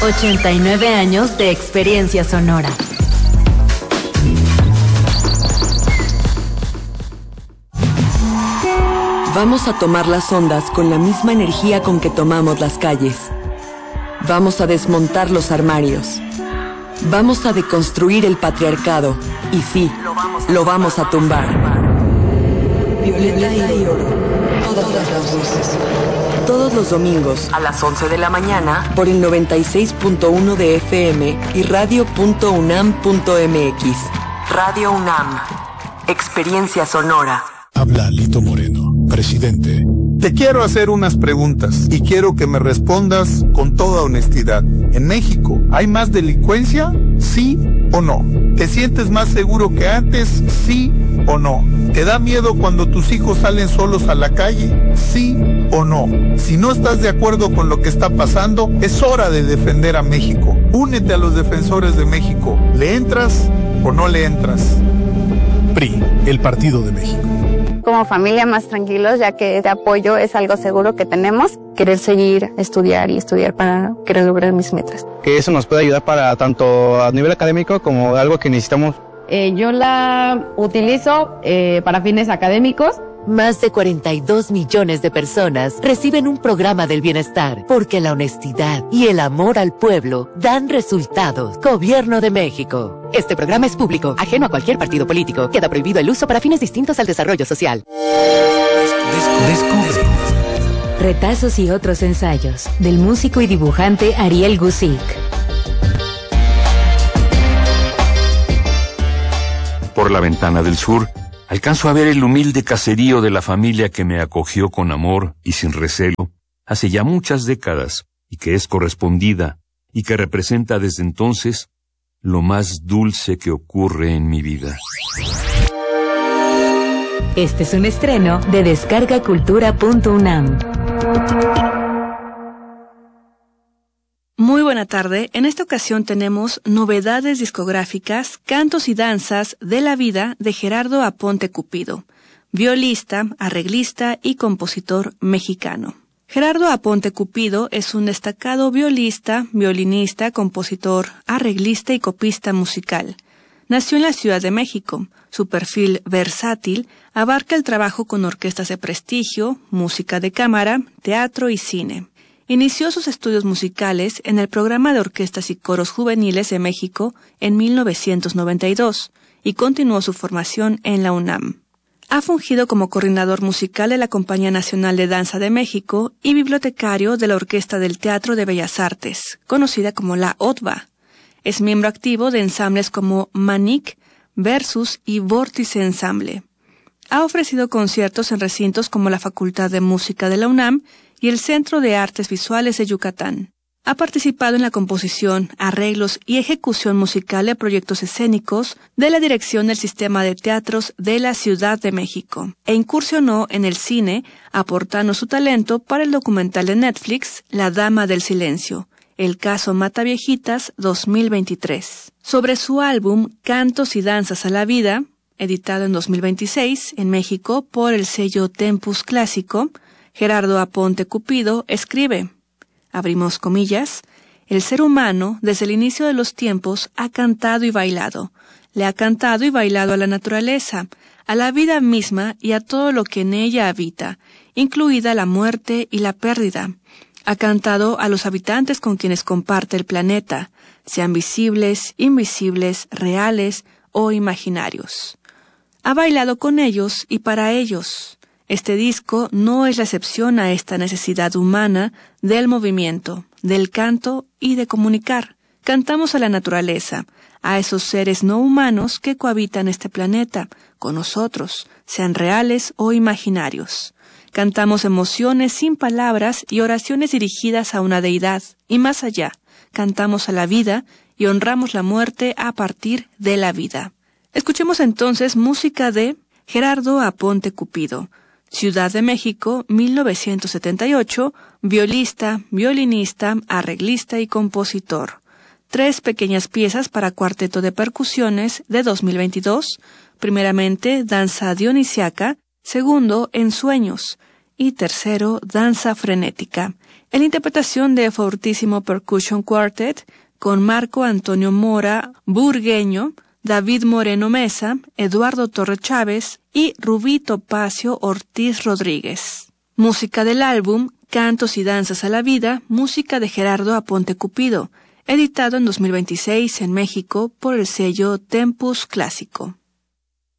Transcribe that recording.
89 años de experiencia sonora. Vamos a tomar las ondas con la misma energía con que tomamos las calles. Vamos a desmontar los armarios. Vamos a deconstruir el patriarcado. Y sí, lo vamos a tumbar. Violeta y oro. Todas las voces. Todos los domingos a las 11 de la mañana por el 96.1 de FM y radio.unam.mx. Radio UNAM. Experiencia sonora. Habla Lito Moreno, presidente. Te quiero hacer unas preguntas y quiero que me respondas con toda honestidad. ¿En México hay más delincuencia? ¿Sí o no? ¿Te sientes más seguro que antes? ¿Sí o no? ¿Te da miedo cuando tus hijos salen solos a la calle? ¿Sí o no? Si no estás de acuerdo con lo que está pasando, es hora de defender a México. Únete a los defensores de México. ¿Le entras o no le entras? PRI, el Partido de México. Como familia más tranquilos, ya que este apoyo es algo seguro que tenemos. Querer seguir, estudiar para querer lograr mis metas. Que eso nos puede ayudar para tanto a nivel académico como algo que necesitamos. Yo la utilizo para fines académicos. Más de 42 millones de personas reciben un programa del bienestar porque la honestidad y el amor al pueblo dan resultados. Gobierno de México. Este programa es público, ajeno a cualquier partido político. Queda prohibido el uso para fines distintos al desarrollo social. Descubre. Retazos y otros ensayos del músico y dibujante Ariel Guzik. Por la ventana del sur, alcanzo a ver el humilde caserío de la familia que me acogió con amor y sin recelo hace ya muchas décadas, y que es correspondida, y que representa desde entonces lo más dulce que ocurre en mi vida. Este es un estreno de descargacultura.unam. Muy buena tarde. En esta ocasión tenemos novedades discográficas, cantos y danzas de la vida de Gerardo Aponte Cupido, violista, arreglista y compositor mexicano. Gerardo Aponte Cupido es un destacado violista, violinista, compositor, arreglista y copista musical. Nació en la Ciudad de México. Su perfil versátil abarca el trabajo con orquestas de prestigio, música de cámara, teatro y cine. Inició sus estudios musicales en el programa de orquestas y coros juveniles de México en 1992 y continuó su formación en la UNAM. Ha fungido como coordinador musical de la Compañía Nacional de Danza de México y bibliotecario de la Orquesta del Teatro de Bellas Artes, conocida como la OTBA. Es miembro activo de ensambles como Manic, Versus y Vórtice Ensamble. Ha ofrecido conciertos en recintos como la Facultad de Música de la UNAM y el Centro de Artes Visuales de Yucatán. Ha participado en la composición, arreglos y ejecución musical de proyectos escénicos de la Dirección del Sistema de Teatros de la Ciudad de México e incursionó en el cine, aportando su talento para el documental de Netflix La Dama del Silencio, El caso Mataviejitas 2023. Sobre su álbum Cantos y Danzas a la Vida, editado en 2026 en México por el sello Tempus Clásico, Gerardo Aponte Cupido escribe, abrimos comillas, el ser humano, desde el inicio de los tiempos, ha cantado y bailado. Le ha cantado y bailado a la naturaleza, a la vida misma y a todo lo que en ella habita, incluida la muerte y la pérdida. Ha cantado a los habitantes con quienes comparte el planeta, sean visibles, invisibles, reales o imaginarios. Ha bailado con ellos y para ellos. Este disco no es la excepción a esta necesidad humana del movimiento, del canto y de comunicar. Cantamos a la naturaleza, a esos seres no humanos que cohabitan este planeta, con nosotros, sean reales o imaginarios. Cantamos emociones sin palabras y oraciones dirigidas a una deidad, y más allá, cantamos a la vida y honramos la muerte a partir de la vida. Escuchemos entonces música de Gerardo Aponte Cupido, Ciudad de México, 1978, violista, violinista, arreglista y compositor. 3 pequeñas piezas para cuarteto de percusiones de 2022, primeramente Danza Dionisiaca, segundo Ensueños y tercero Danza Frenética. en la interpretación de Fortissimo Percussion Quartet, con Marco Antonio Mora Burgueño, David Moreno Mesa, Eduardo Torre Chávez y Rubí Topacio Ortiz Rodríguez. Música del álbum Cantos y Danzas a la Vida, música de Gerardo Aponte Cupido, editado en 2026 en México por el sello Tempus Clásico.